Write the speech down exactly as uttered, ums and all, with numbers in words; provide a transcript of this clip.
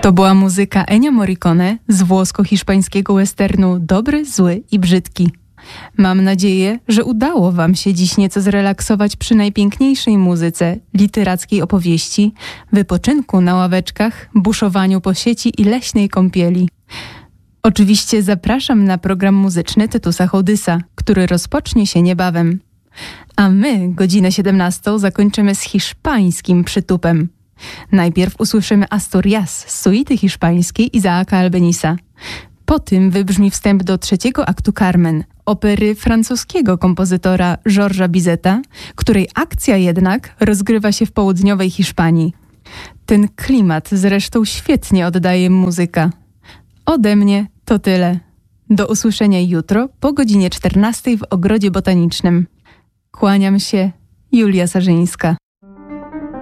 To była muzyka Ennio Morricone z włosko-hiszpańskiego westernu Dobry, Zły i Brzydki. Mam nadzieję, że udało Wam się dziś nieco zrelaksować przy najpiękniejszej muzyce, literackiej opowieści, wypoczynku na ławeczkach, buszowaniu po sieci i leśnej kąpieli. Oczywiście zapraszam na program muzyczny Tytusa Hołdysa, który rozpocznie się niebawem. A my godzinę siedemnastą zakończymy z hiszpańskim przytupem. Najpierw usłyszymy Asturias z suity hiszpańskiej Isaaca Albeniza. Po tym wybrzmi wstęp do trzeciego aktu Carmen, opery francuskiego kompozytora Georgesa Bizeta, której akcja jednak rozgrywa się w południowej Hiszpanii. Ten klimat zresztą świetnie oddaje muzyka. Ode mnie to tyle. Do usłyszenia jutro po godzinie czternastej w Ogrodzie Botanicznym. Kłaniam się, Julia Sarzyńska.